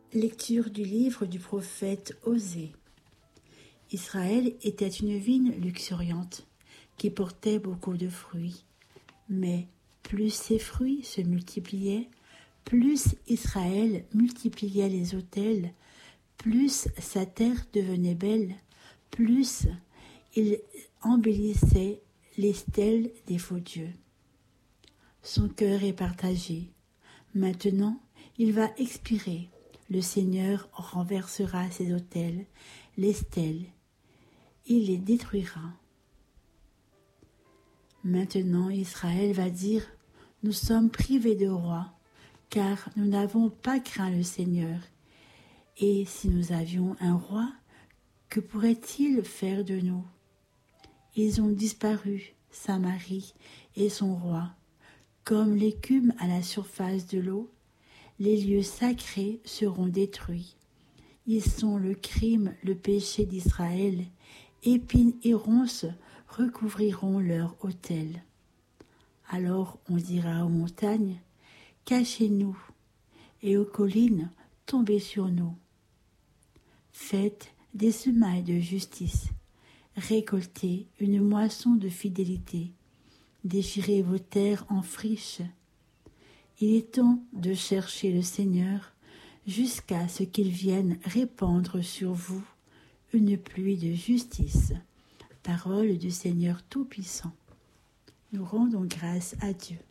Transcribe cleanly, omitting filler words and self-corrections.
Lecture du livre du prophète Osée. Israël était une vigne luxuriante qui portait beaucoup de fruits. Mais plus ses fruits se multipliaient, plus Israël multipliait les autels, plus sa terre devenait belle, plus il embellissait les stèles des faux dieux. Son cœur est partagé. Maintenant, il va expirer. Le Seigneur renversera ses autels, les stèles. Il les détruira. Maintenant, Israël va dire, « Nous sommes privés de roi, car nous n'avons pas craint le Seigneur. Et si nous avions un roi, que pourrait-il faire de nous ?» Ils ont disparu, Samarie et son roi, comme l'écume à la surface de l'eau. Les lieux sacrés seront détruits. Ils sont le crime, le péché d'Israël. Épines et ronces recouvriront leur autel. Alors on dira aux montagnes, « Cachez-nous » et aux collines, « Tombez sur nous ». Faites des semailles de justice. Récoltez une moisson de fidélité. Déchirez vos terres en friche. Il est temps de chercher le Seigneur jusqu'à ce qu'il vienne répandre sur vous une pluie de justice. Parole du Seigneur Tout-Puissant. Nous rendons grâce à Dieu.